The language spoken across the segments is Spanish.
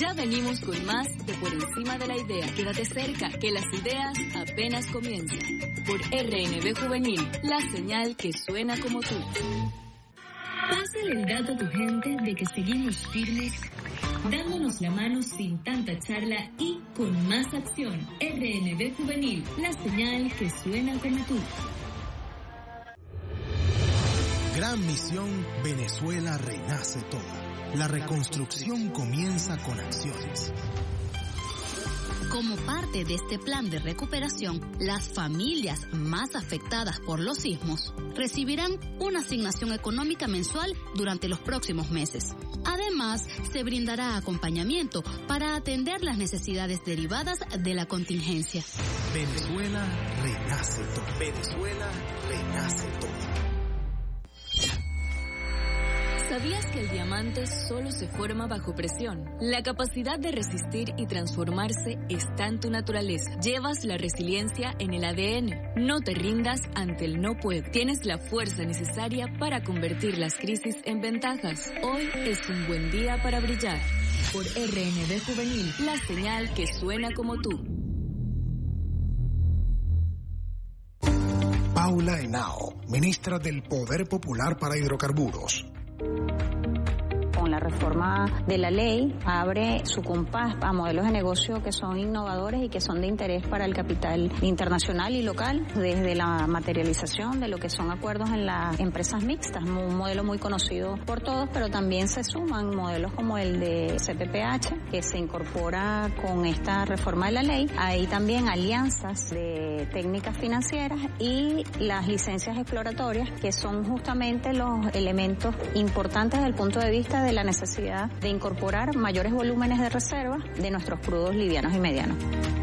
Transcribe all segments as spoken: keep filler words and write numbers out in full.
Ya venimos con más de Por Encima de la Idea. Quédate cerca, que las ideas apenas comienzan. Por R N B Juvenil, la señal que suena como tú. Pásale el dato a tu gente de que seguimos firmes, dándonos la mano sin tanta charla y con más acción. R N B Juvenil, la señal que suena como tú. Gran misión, Venezuela renace toda. La reconstrucción comienza con acciones. Como parte de este plan de recuperación, las familias más afectadas por los sismos recibirán una asignación económica mensual durante los próximos meses. Además, se brindará acompañamiento para atender las necesidades derivadas de la contingencia. Venezuela renace todo. Venezuela renace todo. ¿Sabías que el diamante solo se forma bajo presión? La capacidad de resistir y transformarse está en tu naturaleza. Llevas la resiliencia en el A D N. No te rindas ante el no puedo. Tienes la fuerza necesaria para convertir las crisis en ventajas. Hoy es un buen día para brillar. Por R N B Juvenil, la señal que suena como tú. Paula Henao, ministra del Poder Popular para Hidrocarburos. Con la reforma de la ley abre su compás a modelos de negocio que son innovadores y que son de interés para el capital internacional y local, desde la materialización de lo que son acuerdos en las empresas mixtas, un modelo muy conocido por todos, pero también se suman modelos como el de C P P H, que se incorpora con esta reforma de la ley. Hay también alianzas de técnicas financieras y las licencias exploratorias, que son justamente los elementos importantes desde el punto de vista de la necesidad de incorporar mayores volúmenes de reserva de nuestros crudos livianos y medianos.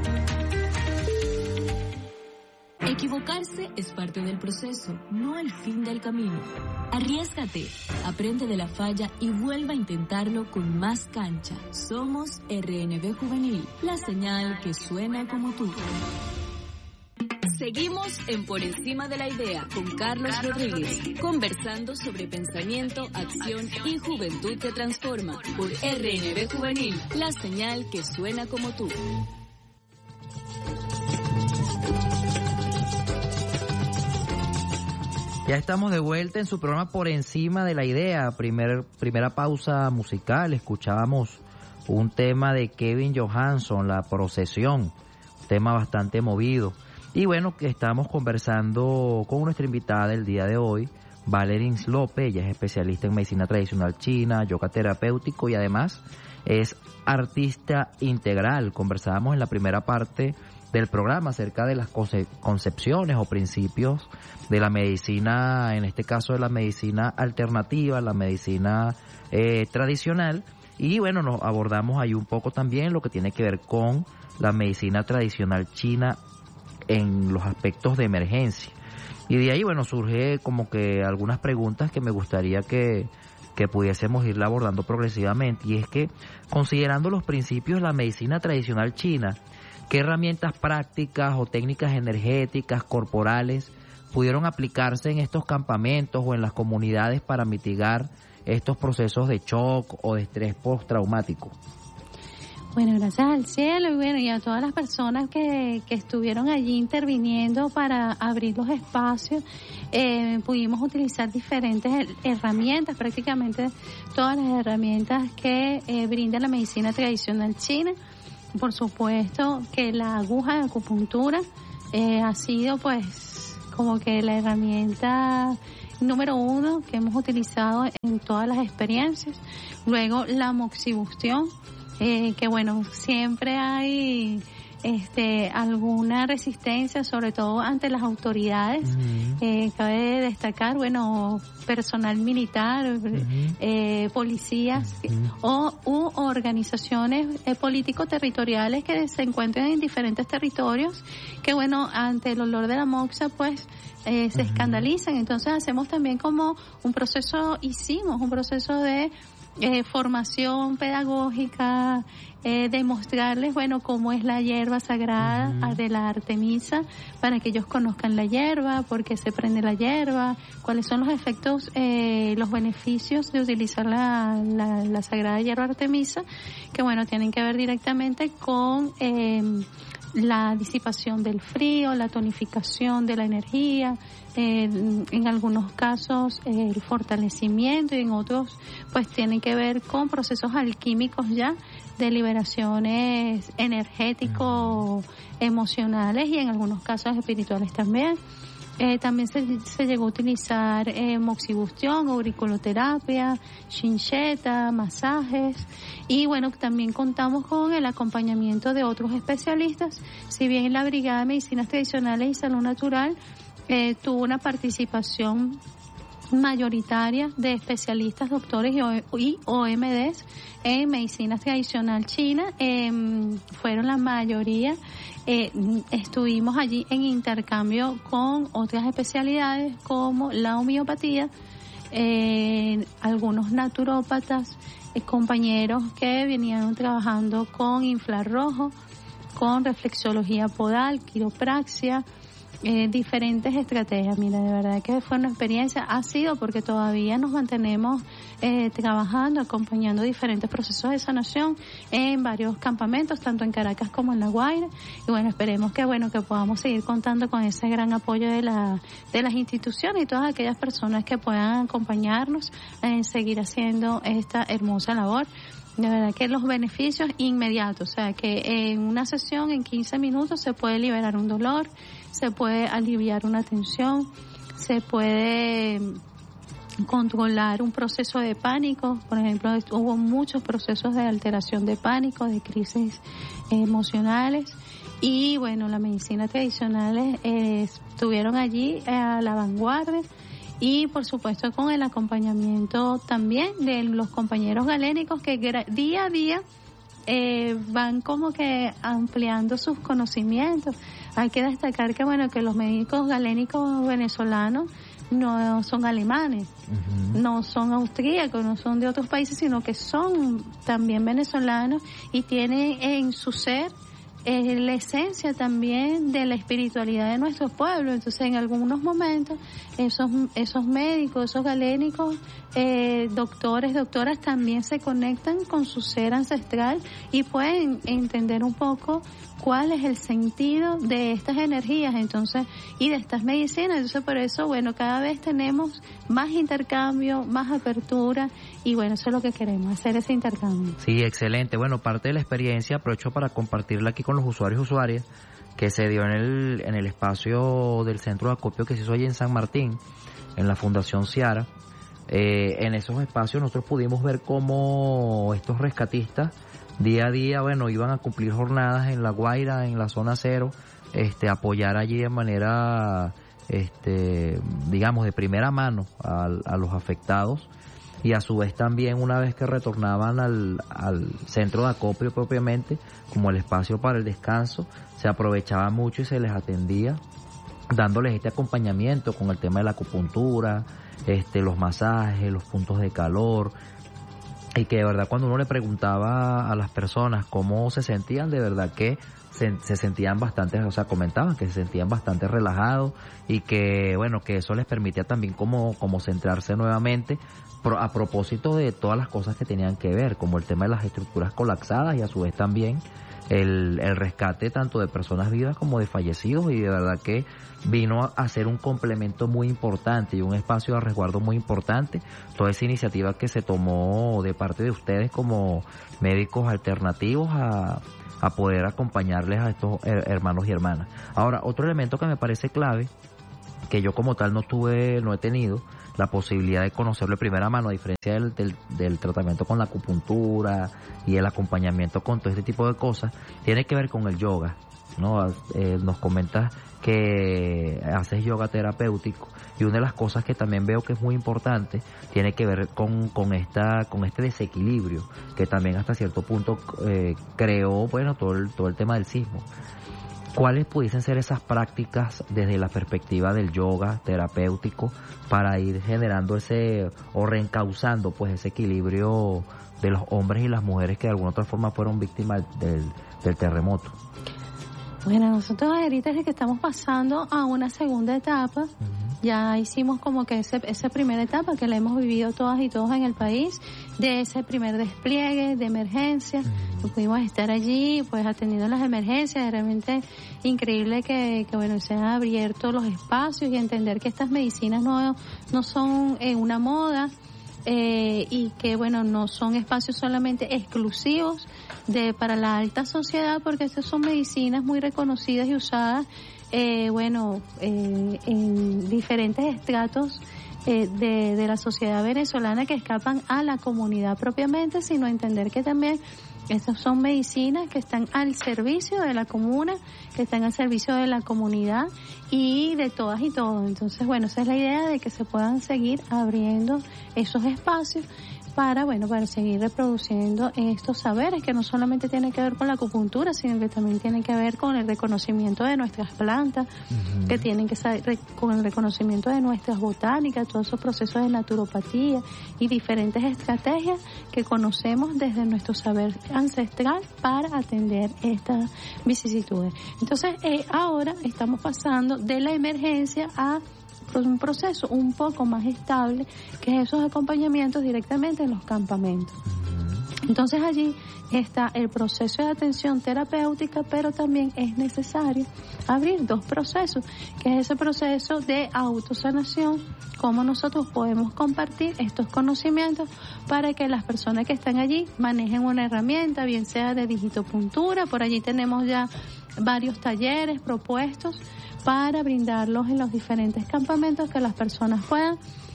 Equivocarse es parte del proceso, no el fin del camino. Arriésgate, aprende de la falla y vuelva a intentarlo con más cancha. Somos R N B Juvenil, la señal que suena como tú. Seguimos en Por Encima de la Idea con Carlos Rodríguez, conversando sobre pensamiento, acción y juventud que transforma. Por R N B Juvenil, la señal que suena como tú. Ya estamos de vuelta en su programa Por Encima de la Idea. Primer, primera pausa musical. Escuchábamos un tema de Kevin Johanson, La Procesión, un tema bastante movido. Y bueno, que estamos conversando con nuestra invitada del día de hoy, Valerie López. Ella es especialista en medicina tradicional china, yoga terapéutico y además es artista integral. Conversábamos en la primera parte del programa acerca de las conce- concepciones o principios de la medicina, en este caso de la medicina alternativa, la medicina eh, tradicional. Y bueno, nos abordamos ahí un poco también lo que tiene que ver con la medicina tradicional china en los aspectos de emergencia. Y de ahí, bueno, surge como que algunas preguntas que me gustaría que, que pudiésemos ir abordando progresivamente. Y es que, considerando los principios de la medicina tradicional china, ¿qué herramientas prácticas o técnicas energéticas, corporales, pudieron aplicarse en estos campamentos o en las comunidades para mitigar estos procesos de shock o de estrés postraumático? Bueno, gracias al cielo y bueno, y a todas las personas que, que estuvieron allí interviniendo para abrir los espacios, eh, pudimos utilizar diferentes herramientas, prácticamente todas las herramientas que eh, brinda la medicina tradicional china. Por supuesto que la aguja de acupuntura eh, ha sido pues como que la herramienta número uno que hemos utilizado en todas las experiencias. Luego la moxibustión, Eh, que bueno, siempre hay este alguna resistencia, sobre todo ante las autoridades. Uh-huh. Eh, cabe destacar, bueno, personal militar, uh-huh. eh, policías uh-huh. o u organizaciones eh, político-territoriales que se encuentran en diferentes territorios, que bueno, ante el olor de la moxa, pues eh, se uh-huh. escandalizan. Entonces hacemos también como un proceso, hicimos un proceso de eh, formación pedagógica, eh, demostrarles, bueno, cómo es la hierba sagrada uh-huh. de la Artemisa, para que ellos conozcan la hierba, por qué se prende la hierba, cuáles son los efectos, eh, los beneficios de utilizar la, la, la sagrada hierba Artemisa, que bueno, tienen que ver directamente con eh, la disipación del frío, la tonificación de la energía, eh, en algunos casos eh, el fortalecimiento, y en otros pues tienen que ver con procesos alquímicos ya de liberaciones energéticos, emocionales, y en algunos casos espirituales también. Eh, también se, se llegó a utilizar eh, moxibustión, auriculoterapia, chincheta, masajes, y bueno, también contamos con el acompañamiento de otros especialistas. Si bien la Brigada de Medicinas Tradicionales y Salud Natural eh, tuvo una participación mayoritaria de especialistas, doctores y O M Ds en medicina tradicional china, eh, fueron la mayoría. Eh, estuvimos allí en intercambio con otras especialidades como la homeopatía, eh, algunos naturópatas, eh, compañeros que venían trabajando con infrarrojo, con reflexología podal, quiropraxia, Eh, diferentes estrategias. Mira, de verdad que fue una experiencia, ha sido porque todavía nos mantenemos eh, trabajando, acompañando diferentes procesos de sanación en varios campamentos, tanto en Caracas como en La Guaira, y bueno, esperemos que bueno que podamos seguir contando con ese gran apoyo de la de las instituciones y todas aquellas personas que puedan acompañarnos en seguir haciendo esta hermosa labor. De verdad que los beneficios inmediatos, o sea que en una sesión en quince minutos se puede liberar un dolor, se puede aliviar una tensión, se puede controlar un proceso de pánico. Por ejemplo, hubo muchos procesos de alteración de pánico, de crisis emocionales, y bueno, las medicinas tradicionales eh, estuvieron allí a la vanguardia, y por supuesto con el acompañamiento también de los compañeros galénicos que día a día eh, van como que ampliando sus conocimientos. Hay que destacar que bueno que los médicos galénicos venezolanos no son alemanes, uh-huh. no son austríacos, no son de otros países, sino que son también venezolanos y tienen en su ser eh, la esencia también de la espiritualidad de nuestro pueblo. Entonces en algunos momentos esos esos médicos, esos galénicos, eh, doctores, doctoras también se conectan con su ser ancestral y pueden entender un poco cuál es el sentido de estas energías, entonces, y de estas medicinas. Entonces por eso, bueno, cada vez tenemos más intercambio, más apertura, y bueno, eso es lo que queremos, hacer ese intercambio. Sí, excelente. Bueno, parte de la experiencia aprovecho para compartirla aquí con los usuarios y usuarias, que se dio en el en el espacio del centro de acopio que se hizo allí en San Martín, en la Fundación Ciara. Eh, en esos espacios nosotros pudimos ver cómo estos rescatistas día a día, bueno, iban a cumplir jornadas en La Guaira, en la zona cero, este, apoyar allí de manera, este, digamos, de primera mano a, a los afectados, y a su vez también una vez que retornaban al, al centro de acopio propiamente, como el espacio para el descanso, se aprovechaba mucho y se les atendía, dándoles este acompañamiento con el tema de la acupuntura, este, los masajes, los puntos de calor. Y que de verdad cuando uno le preguntaba a las personas cómo se sentían, de verdad que se, se sentían bastante, o sea, comentaban que se sentían bastante relajados, y que bueno, que eso les permitía también como, como centrarse nuevamente pro, a propósito de todas las cosas que tenían que ver, como el tema de las estructuras colapsadas, y a su vez también el, el rescate tanto de personas vivas como de fallecidos, y de verdad que vino a ser un complemento muy importante y un espacio de resguardo muy importante toda esa iniciativa que se tomó de parte de ustedes como médicos alternativos a, a poder acompañarles a estos hermanos y hermanas. Ahora, otro elemento que me parece clave, que yo como tal no tuve, no he tenido la posibilidad de conocerlo de primera mano, a diferencia del, del, del tratamiento con la acupuntura y el acompañamiento con todo este tipo de cosas, tiene que ver con el yoga, ¿no? Eh, nos comentas que haces yoga terapéutico, y una de las cosas que también veo que es muy importante tiene que ver con, con esta con este desequilibrio que también hasta cierto punto eh, creó, bueno, todo el, todo el tema del sismo. ¿Cuáles pudiesen ser esas prácticas desde la perspectiva del yoga terapéutico para ir generando ese o reencauzando pues ese equilibrio de los hombres y las mujeres que de alguna otra forma fueron víctimas del, del terremoto? Bueno, nosotros ahorita es que estamos pasando a una segunda etapa. Uh-huh. Ya hicimos como que ese, esa primera etapa que la hemos vivido todas y todos en el país, de ese primer despliegue de emergencia. Uh-huh. Pudimos estar allí, pues atendiendo las emergencias. Es realmente increíble que, que bueno, se han abierto los espacios y entender que estas medicinas no, no son eh, una moda. Eh, y que bueno, no son espacios solamente exclusivos de para la alta sociedad, porque estas son medicinas muy reconocidas y usadas eh, bueno eh, en diferentes estratos eh, de, de la sociedad venezolana, que escapan a la comunidad propiamente, sino entender que también estas son medicinas que están al servicio de la comuna, que están al servicio de la comunidad y de todas y todos. Entonces, bueno, esa es la idea, de que se puedan seguir abriendo esos espacios para, bueno, para seguir reproduciendo estos saberes que no solamente tienen que ver con la acupuntura, sino que también tienen que ver con el reconocimiento de nuestras plantas, uh-huh. que tienen que saber con el reconocimiento de nuestras botánicas, todos esos procesos de naturopatía y diferentes estrategias que conocemos desde nuestro saber ancestral para atender estas vicisitudes. Entonces, eh, ahora estamos pasando de la emergencia a un proceso un poco más estable, que es esos acompañamientos directamente en los campamentos. Entonces allí está el proceso de atención terapéutica, pero también es necesario abrir dos procesos, que es ese proceso de autosanación, cómo nosotros podemos compartir estos conocimientos para que las personas que están allí manejen una herramienta, bien sea de digitopuntura. Por allí tenemos ya varios talleres propuestos para brindarlos en los diferentes campamentos, que las personas puedan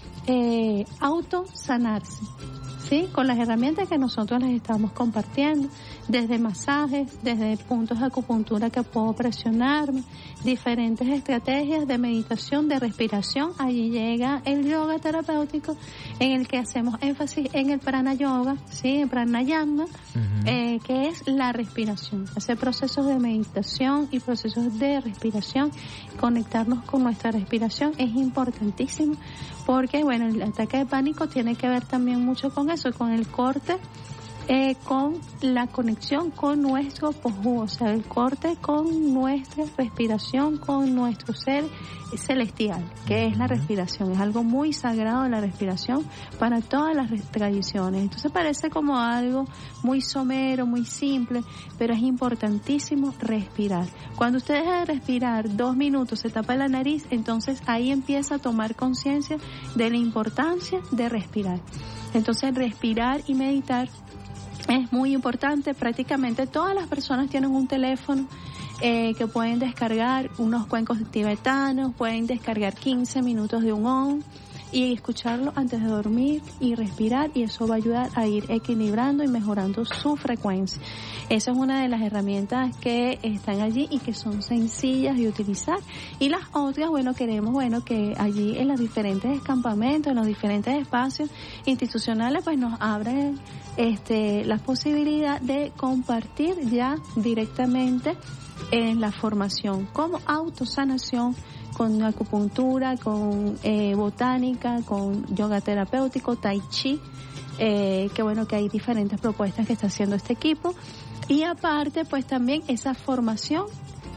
eh, autosanarse, ¿sí? Con las herramientas que nosotros les estamos compartiendo, desde masajes, desde puntos de acupuntura que puedo presionarme, diferentes estrategias de meditación, de respiración. Allí llega el yoga terapéutico, en el que hacemos énfasis en el prana yoga, ¿sí? El pranayama, uh-huh. eh, que es la respiración. Hacer procesos de meditación y procesos de respiración. Conectarnos con nuestra respiración es importantísimo, porque bueno, el ataque de pánico tiene que ver también mucho con eso, con el corte, eh, con la conexión con nuestro poshu, o sea, el corte con nuestra respiración, con nuestro ser celestial, que es la respiración. Es algo muy sagrado la respiración para todas las tradiciones. Entonces parece como algo muy somero, muy simple, pero es importantísimo respirar. Cuando usted deja de respirar dos minutos, se tapa la nariz, entonces ahí empieza a tomar conciencia de la importancia de respirar. Entonces respirar y meditar es muy importante. Prácticamente todas las personas tienen un teléfono eh, que pueden descargar unos cuencos tibetanos, pueden descargar quince minutos de un Om y escucharlo antes de dormir y respirar, y eso va a ayudar a ir equilibrando y mejorando su frecuencia. Esa es una de las herramientas que están allí y que son sencillas de utilizar. Y las otras, bueno, queremos, bueno, que allí en los diferentes campamentos, en los diferentes espacios institucionales, pues nos abren este, la posibilidad de compartir ya directamente en la formación como autosanación, con acupuntura, con eh, botánica, con yoga terapéutico, tai chi, eh, que bueno, que hay diferentes propuestas que está haciendo este equipo. Y aparte, pues también esa formación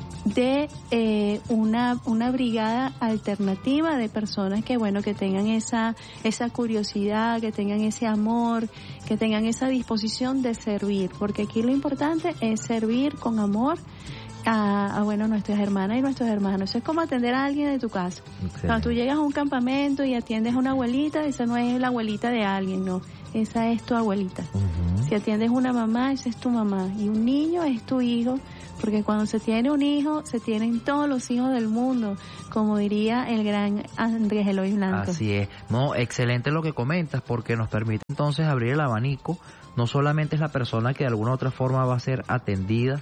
de eh, una una brigada alternativa de personas que bueno, que tengan esa esa curiosidad, que tengan ese amor, que tengan esa disposición de servir, porque aquí lo importante es servir con amor a, a bueno, nuestras hermanas y nuestros hermanos. Eso es como atender a alguien de tu casa. Excelente. Cuando tú llegas a un campamento y atiendes a una abuelita, esa no es la abuelita de alguien, no, esa es tu abuelita. Uh-huh. Si atiendes a una mamá, esa es tu mamá, y un niño es tu hijo, porque cuando se tiene un hijo, se tienen todos los hijos del mundo, como diría el gran Andrés Eloy Blanco. Así es. No, excelente lo que comentas, porque nos permite entonces abrir el abanico. No solamente es la persona que de alguna u otra forma va a ser atendida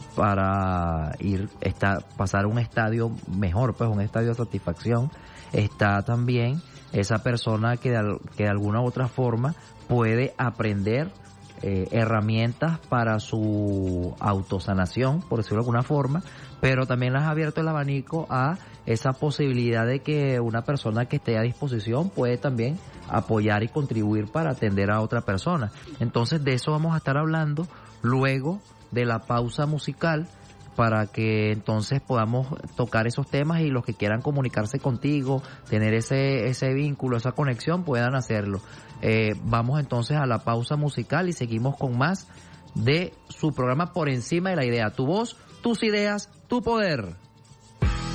para ir está, pasar un estadio mejor, pues un estadio de satisfacción. Está también esa persona que de, que de alguna u otra forma puede aprender eh, herramientas para su autosanación, por decirlo de alguna forma, pero también les ha abierto el abanico a esa posibilidad de que una persona que esté a disposición puede también apoyar y contribuir para atender a otra persona. Entonces de eso vamos a estar hablando luego de la pausa musical, para que entonces podamos tocar esos temas y los que quieran comunicarse contigo, tener ese ese vínculo, esa conexión, puedan hacerlo. Eh, vamos entonces a la pausa musical y seguimos con más de su programa Por Encima de la Idea. Tu voz, tus ideas, tu poder.